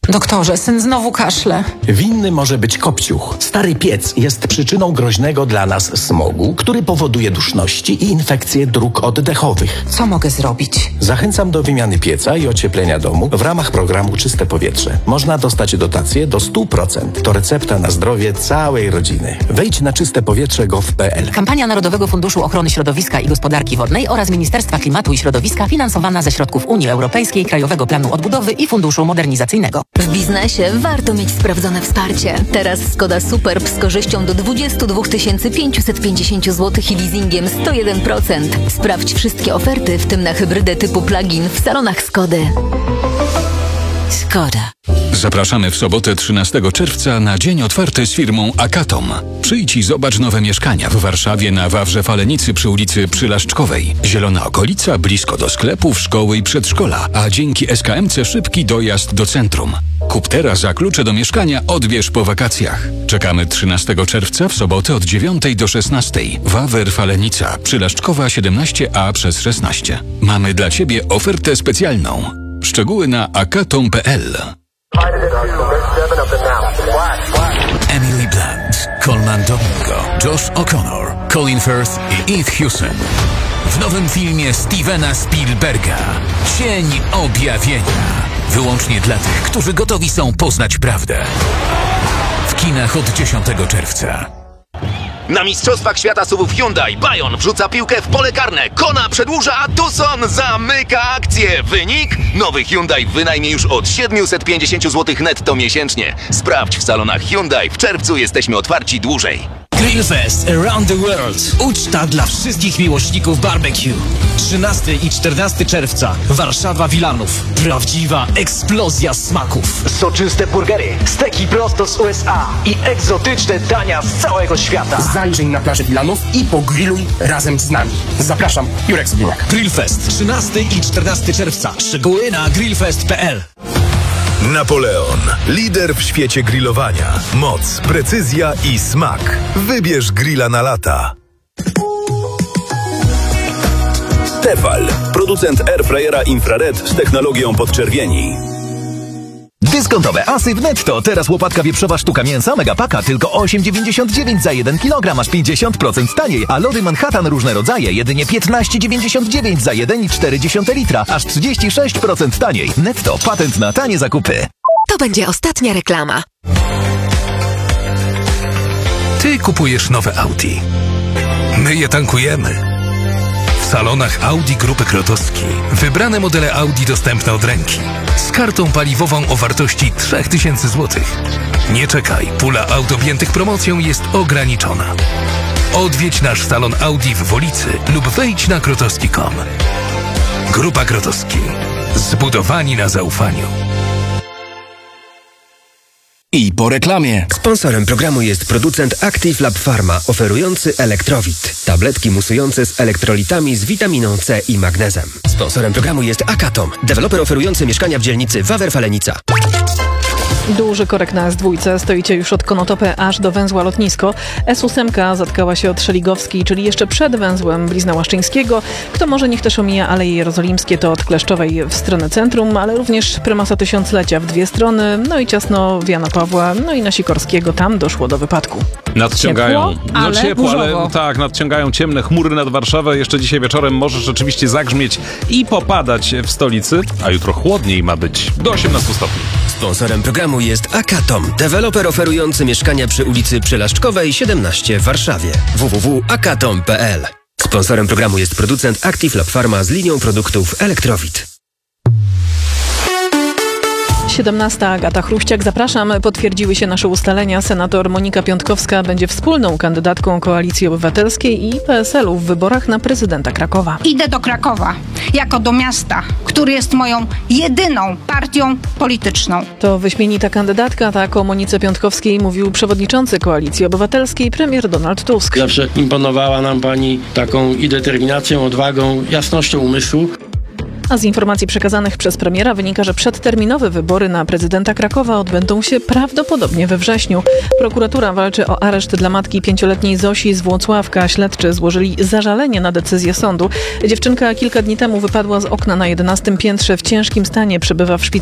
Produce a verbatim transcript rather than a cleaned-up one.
Doktorze, syn znowu kaszle. Winny może być kopciuch. Stary piec jest przyczyną groźnego dla nas smogu, który powoduje duszności i infekcje dróg oddechowych. Co mogę zrobić? Zachęcam do wymiany pieca i ocieplenia domu w ramach programu Czyste Powietrze. Można dostać dotację do sto procent. To recepta na zdrowie całej rodziny. Wejdź na czyste powietrze kropka gov kropka pe el. Kampania Narodowego Funduszu Ochrony Środowiska i Gospodarki Wodnej oraz Ministerstwa Klimatu i Środowiska finansowana ze środków Unii Europejskiej, Krajowego Planu Odbudowy i Funduszu Modernizacyjnego. W biznesie warto mieć sprawdzone wsparcie. Teraz Skoda Superb z korzyścią do dwadzieścia dwa tysiące pięćset pięćdziesiąt złotych i leasingiem sto jeden procent. Sprawdź wszystkie oferty, w tym na hybrydę typu plug-in w salonach Skody. Skoda. Zapraszamy w sobotę trzynastego czerwca na dzień otwarty z firmą Akatom. Przyjdź i zobacz nowe mieszkania w Warszawie na Wawrze Falenicy przy ulicy Przylaszczkowej. Zielona okolica, blisko do sklepów, szkoły i przedszkola, a dzięki S K M C szybki dojazd do centrum. Kup teraz, a klucze do mieszkania odbierz po wakacjach. Czekamy trzynastego czerwca w sobotę od dziewiątej do szesnastej. Wawer Falenica, Przylaszczkowa siedemnaście a przez szesnaście. Mamy dla Ciebie ofertę specjalną. Szczegóły na akatom kropka pe el. Emily Blunt, Coleman Domingo, Josh O'Connor, Colin Firth i Eve Hewson w nowym filmie Stevena Spielberga Cień Objawienia. Wyłącznie dla tych, którzy gotowi są poznać prawdę. W kinach od dziesiątego czerwca. Na Mistrzostwach Świata suwów Hyundai Bayon wrzuca piłkę w pole karne. Kona przedłuża, a Tucson zamyka akcję. Wynik? Nowy Hyundai w wynajmie już od siedemset pięćdziesiąt złotych netto miesięcznie. Sprawdź w salonach Hyundai. W czerwcu jesteśmy otwarci dłużej. Grillfest Around the World. Uczta dla wszystkich miłośników barbecue. trzynastego i czternastego czerwca. Warszawa Wilanów. Prawdziwa eksplozja smaków. Soczyste burgery, steki prosto z U S A i egzotyczne dania z całego świata. Zajrzyj na plażę Wilanów i pogrilluj razem z nami. Zapraszam, Jurek Sobieniak. Grillfest trzynastego i czternastego czerwca. Szczegóły na grillfest kropka pe el. Napoleon. Lider w świecie grillowania. Moc, precyzja i smak. Wybierz grilla na lata. Tefal. Producent airfryera infrared z technologią podczerwieni. Dyskontowe asy w Netto. Teraz łopatka wieprzowa sztuka mięsa Megapaka tylko osiem dziewięćdziesiąt dziewięć za jeden kilogram, aż pięćdziesiąt procent taniej. A lody Manhattan różne rodzaje jedynie piętnaście dziewięćdziesiąt dziewięć za jeden i cztery dziesiąte litra, aż trzydzieści sześć procent taniej. Netto. Patent na tanie zakupy. To będzie ostatnia reklama. Ty kupujesz nowe Audi. My je tankujemy. W salonach Audi Grupy Krotowski wybrane modele Audi dostępne od ręki z kartą paliwową o wartości trzy tysiące złotych. Nie czekaj, pula aut objętych promocją jest ograniczona. Odwiedź nasz salon Audi w Wolicy lub wejdź na krotowski kropka com. Grupa Krotowski. Zbudowani na zaufaniu. I po reklamie. Sponsorem programu jest producent Active Lab Pharma, oferujący Elektrowit. Tabletki musujące z elektrolitami z witaminą C i magnezem. Sponsorem programu jest Akatom, deweloper oferujący mieszkania w dzielnicy Wawer Falenica. Duży korek na S dwa. Stoicie już od Konotopy aż do węzła Lotnisko. S osiem zatkała się od Szeligowskiej, czyli jeszcze przed węzłem Blizna Łaszczyńskiego. Kto może, niech też omija Aleje Jerozolimskie, to od Kleszczowej w stronę centrum, ale również Prymasa Tysiąclecia w dwie strony, no i ciasno Jana Pawła, no i na Sikorskiego. Tam doszło do wypadku. Nadciągają. Ciepło, no ale ciepło, burzowo. ale tak, nadciągają ciemne chmury nad Warszawę. Jeszcze dzisiaj wieczorem może rzeczywiście zagrzmieć i popadać w stolicy, a jutro chłodniej ma być do osiemnastu stopni. Sponsorem programu jest Akatom, deweloper oferujący mieszkania przy ulicy Przylaszczkowej siedemnaście w Warszawie. w w w kropka akatom kropka pe el. Sponsorem programu jest producent Active Lab Pharma z linią produktów Elektrowit. siedemnasta. Agata Chruściak. Zapraszam. Potwierdziły się nasze ustalenia. Senator Monika Piątkowska będzie wspólną kandydatką Koalicji Obywatelskiej i P S L-u w wyborach na prezydenta Krakowa. Idę do Krakowa, jako do miasta, który jest moją jedyną partią polityczną. To wyśmienita kandydatka, tak o Monice Piątkowskiej mówił przewodniczący Koalicji Obywatelskiej premier Donald Tusk. Zawsze imponowała nam pani taką i determinacją, odwagą, jasnością umysłu. A z informacji przekazanych przez premiera wynika, że przedterminowe wybory na prezydenta Krakowa odbędą się prawdopodobnie we wrześniu. Prokuratura walczy o areszt dla matki pięcioletniej Zosi z Włocławka. Śledczy złożyli zażalenie na decyzję sądu. Dziewczynka kilka dni temu wypadła z okna na jedenastym piętrze w ciężkim stanie. Przebywa w szpitalu.